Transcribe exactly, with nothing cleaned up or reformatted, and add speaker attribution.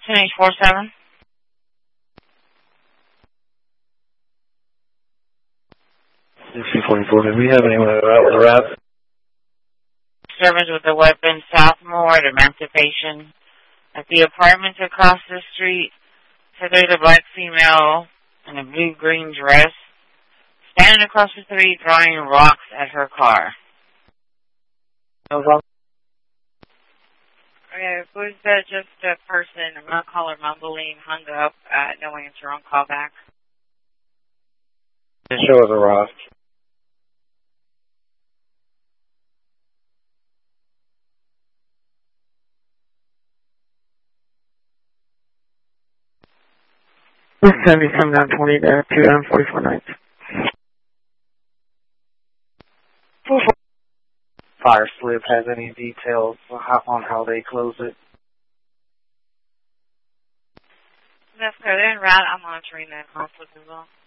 Speaker 1: ten eight four seven.
Speaker 2: sixteen forty-four, do we have anyone out with a rap?
Speaker 1: Servants with a weapon, sophomore at Emancipation. At the apartments across the street, said there's a black female in a blue-green dress, standing across the street throwing rocks at her car.
Speaker 2: No problem.
Speaker 3: Okay, was that just a person, I'm not calling mumbling, hung up, uh, no answer on call back?
Speaker 2: It shows a rock. This seventy come down twenty to two M forty-four nights. Fire slip has any details on how they close it?
Speaker 3: That's clear. They're en route. I'm monitoring that conflict as well.